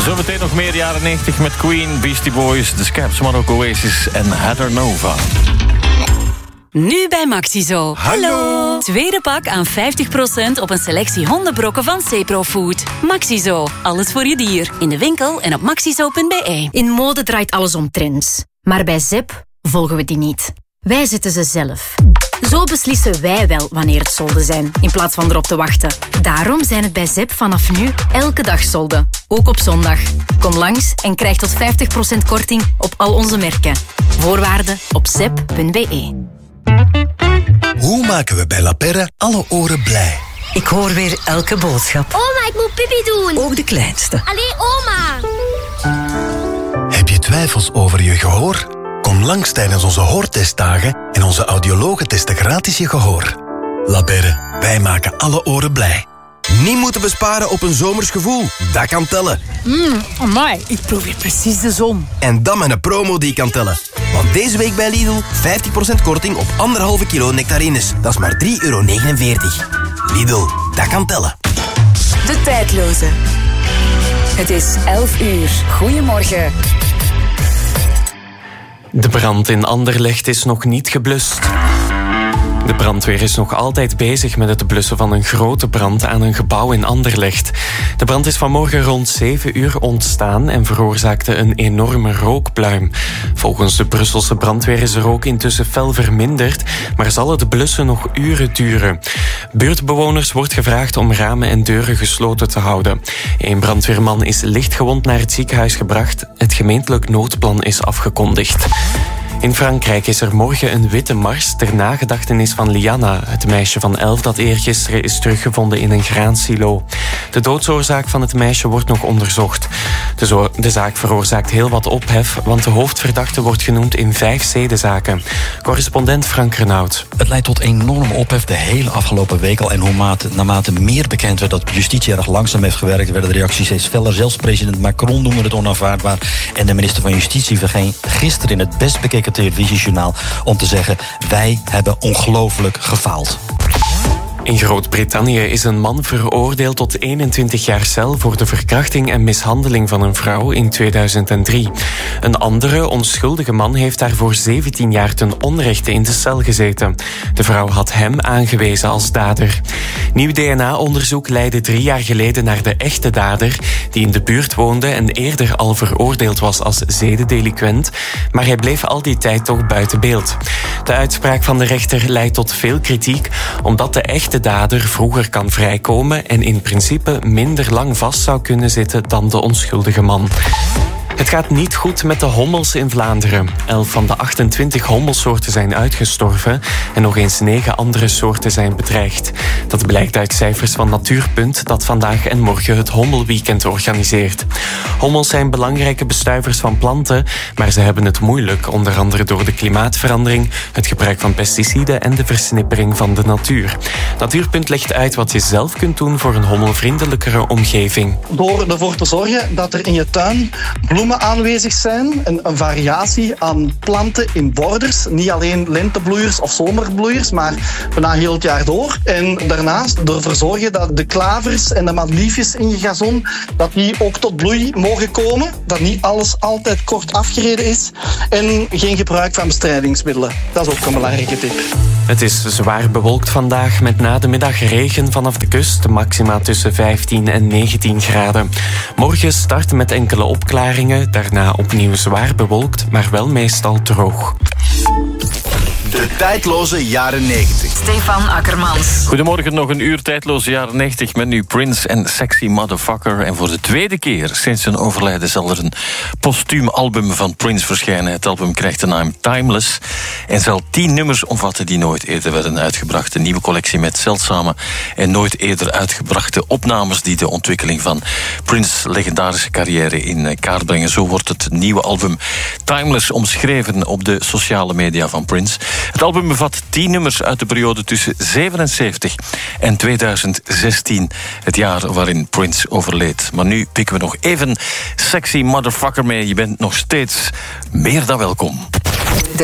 Zometeen nog meer jaren 90 met Queen, Beastie Boys, The Scabs, Marokko Oasis en Heather Nova. Nu bij Maxizo. Hallo! Tweede pak aan 50% op een selectie hondenbrokken van Ceprofood. Maxizo, alles voor je dier. In de winkel en op maxizo.be. In mode draait alles om trends. Maar bij Zep volgen we die niet. Wij zetten ze zelf. Zo beslissen wij wel wanneer het solden zijn, in plaats van erop te wachten. Daarom zijn het bij Zep vanaf nu elke dag solden. Ook op zondag. Kom langs en krijg tot 50% korting op al onze merken. Voorwaarden op zep.be. Hoe maken we bij La Perre alle oren blij? Ik hoor weer elke boodschap. Oma, ik moet pipi doen. Ook de kleinste. Allee, oma. Heb je twijfels over je gehoor? Kom langs tijdens onze hoortestdagen en onze audiologen testen gratis je gehoor. La Perre, wij maken alle oren blij. Niet moeten besparen op een zomers gevoel. Dat kan tellen. Amai, ik proef weer precies de zon. En dan met een promo die kan tellen. Want deze week bij Lidl 50% korting op 1,5 kilo nectarines. Dat is maar €3,49. Lidl, dat kan tellen. De tijdloze. Het is 11 uur. Goedemorgen. De brand in Anderlecht is nog niet geblust. De brandweer is nog altijd bezig met het blussen van een grote brand aan een gebouw in Anderlecht. De brand is vanmorgen rond 7 uur ontstaan en veroorzaakte een enorme rookpluim. Volgens de Brusselse brandweer is de rook intussen fel verminderd, maar zal het blussen nog uren duren. Buurtbewoners wordt gevraagd om ramen en deuren gesloten te houden. Een brandweerman is lichtgewond naar het ziekenhuis gebracht. Het gemeentelijk noodplan is afgekondigd. In Frankrijk is er morgen een witte mars ter nagedachtenis van Liana, het meisje van 11 dat eergisteren is teruggevonden in een graansilo. De doodsoorzaak van het meisje wordt nog onderzocht. De zaak veroorzaakt heel wat ophef, want de hoofdverdachte wordt genoemd in 5 zedenzaken. Correspondent Frank Renaud. Het leidt tot enorme ophef de hele afgelopen week al. En naarmate meer bekend werd dat justitie erg langzaam heeft gewerkt, werden de reacties steeds feller. Zelfs president Macron noemde het onaanvaardbaar. En de minister van Justitie verscheen gisteren in het best bekeken televisiejournaal om te zeggen: wij hebben ongelooflijk gefaald. In Groot-Brittannië is een man veroordeeld tot 21 jaar cel voor de verkrachting en mishandeling van een vrouw in 2003. Een andere, onschuldige man heeft daarvoor 17 jaar ten onrechte in de cel gezeten. De vrouw had hem aangewezen als dader. Nieuw DNA-onderzoek leidde 3 jaar geleden naar de echte dader, die in de buurt woonde en eerder al veroordeeld was als zedendelinquent, maar hij bleef al die tijd toch buiten beeld. De uitspraak van de rechter leidt tot veel kritiek, omdat de echte dader vroeger kan vrijkomen en in principe minder lang vast zou kunnen zitten dan de onschuldige man. Het gaat niet goed met de hommels in Vlaanderen. 11 van de 28 hommelsoorten zijn uitgestorven en nog eens 9 andere soorten zijn bedreigd. Dat blijkt uit cijfers van Natuurpunt, dat vandaag en morgen het Hommelweekend organiseert. Hommels zijn belangrijke bestuivers van planten, maar ze hebben het moeilijk, onder andere door de klimaatverandering, het gebruik van pesticiden en de versnippering van de natuur. Natuurpunt legt uit wat je zelf kunt doen voor een hommelvriendelijkere omgeving. Door ervoor te zorgen dat er in je tuin bloemen aanwezig zijn, een variatie aan planten in borders, niet alleen lentebloeiers of zomerbloeiers, maar bijna heel het jaar door. En daarnaast ervoor zorgen dat de klavers en de madeliefjes in je gazon, dat die ook tot bloei mogen komen, dat niet alles altijd kort afgereden is en geen gebruik van bestrijdingsmiddelen. Dat is ook een belangrijke tip. Het is zwaar bewolkt vandaag met na de middag regen vanaf de kust, maxima tussen 15 en 19 graden. Morgen start met enkele opklaringen, daarna opnieuw zwaar bewolkt, maar wel meestal droog. De tijdloze jaren 90. Stefan Akkermans. Goedemorgen, nog een uur tijdloze jaren 90 met nu Prince en Sexy Motherfucker. En voor de tweede keer sinds zijn overlijden zal er een postuum album van Prince verschijnen. Het album krijgt de naam Timeless en zal 10 nummers omvatten die nooit eerder werden uitgebracht. Een nieuwe collectie met zeldzame en nooit eerder uitgebrachte opnames die de ontwikkeling van Prince's legendarische carrière in kaart brengen. Zo wordt het nieuwe album Timeless omschreven op de sociale media van Prince. Het album bevat 10 nummers uit de periode tussen 77 en 2016, het jaar waarin Prince overleed. Maar nu pikken we nog even Sexy Motherfucker mee. Je bent nog steeds meer dan welkom.